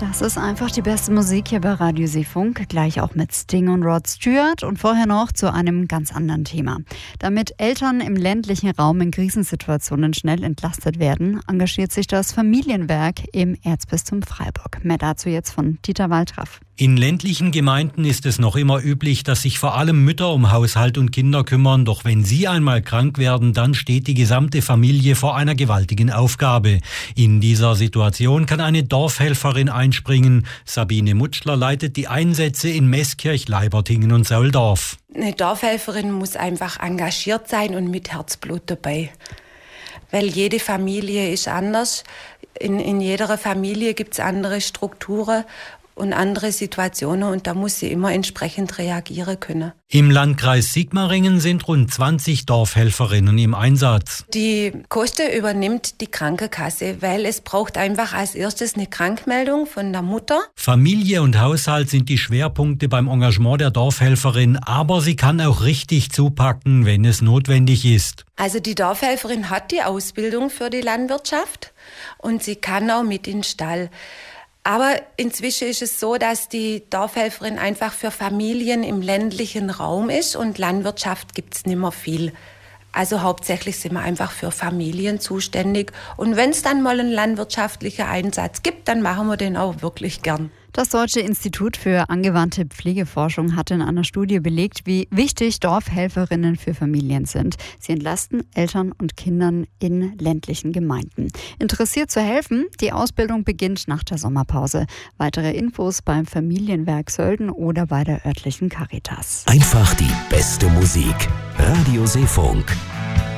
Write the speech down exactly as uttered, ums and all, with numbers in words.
Das ist einfach die beste Musik hier bei Radio Seefunk, gleich auch mit Sting und Rod Stewart und vorher noch zu einem ganz anderen Thema. Damit Eltern im ländlichen Raum in Krisensituationen schnell entlastet werden, engagiert sich das Familienwerk im Erzbistum Freiburg. Mehr dazu jetzt von Dieter Waltraff. In ländlichen Gemeinden ist es noch immer üblich, dass sich vor allem Mütter um Haushalt und Kinder kümmern. Doch wenn sie einmal krank werden, dann steht die gesamte Familie vor einer gewaltigen Aufgabe. In dieser Situation kann eine Dorfhelferin einspringen. Sabine Mutschler leitet die Einsätze in Meßkirch, Leibertingen und Sauldorf. Eine Dorfhelferin muss einfach engagiert sein und mit Herzblut dabei. Weil jede Familie ist anders. In, in jeder Familie gibt es andere Strukturen und andere Situationen und da muss sie immer entsprechend reagieren können. Im Landkreis Sigmaringen sind rund zwanzig Dorfhelferinnen im Einsatz. Die Kosten übernimmt die Krankenkasse, weil es braucht einfach als erstes eine Krankmeldung von der Mutter. Familie und Haushalt sind die Schwerpunkte beim Engagement der Dorfhelferin, aber sie kann auch richtig zupacken, wenn es notwendig ist. Also die Dorfhelferin hat die Ausbildung für die Landwirtschaft und sie kann auch mit in den Stall. Aber inzwischen ist es so, dass die Dorfhelferin einfach für Familien im ländlichen Raum ist und Landwirtschaft gibt's nicht mehr viel. Also hauptsächlich sind wir einfach für Familien zuständig. Und wenn es dann mal einen landwirtschaftlichen Einsatz gibt, dann machen wir den auch wirklich gern. Das Deutsche Institut für angewandte Pflegeforschung hat in einer Studie belegt, wie wichtig Dorfhelferinnen für Familien sind. Sie entlasten Eltern und Kindern in ländlichen Gemeinden. Interessiert zu helfen? Die Ausbildung beginnt nach der Sommerpause. Weitere Infos beim Familienwerk Sölden oder bei der örtlichen Caritas. Einfach die beste Musik. Radio Seefunk.